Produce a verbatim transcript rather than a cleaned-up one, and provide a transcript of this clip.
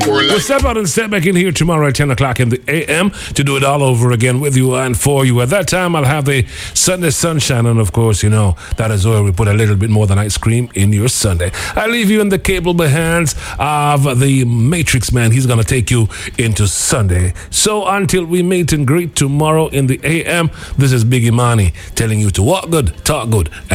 We'll step out and step back in here tomorrow at ten o'clock in the A M to do it all over again with you and for you. At that time, I'll have the Sunday sunshine, and of course, you know, that is where we put a little bit more than ice cream in your Sunday. I leave you in the capable hands of the Matrix Man. He's going to take you into Sunday. So until we meet and greet tomorrow in the A M, this is Big Imani telling you to walk good, talk good,